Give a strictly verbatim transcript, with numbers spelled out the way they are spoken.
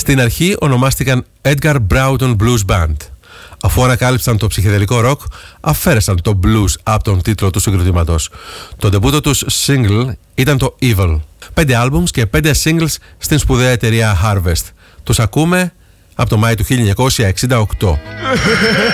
Στην αρχή ονομάστηκαν Edgar Broughton Blues Band. Αφού ανακάλυψαν το ψυχεδελικό ροκ, αφαίρεσαν το blues από τον τίτλο του συγκροτήματος. Το ντεμπούτο τους single ήταν το Evil. Πέντε albums και πέντε singles στην σπουδαία εταιρεία Harvest. Τους ακούμε από το Μάη του χίλια εννιακόσια εξήντα οκτώ.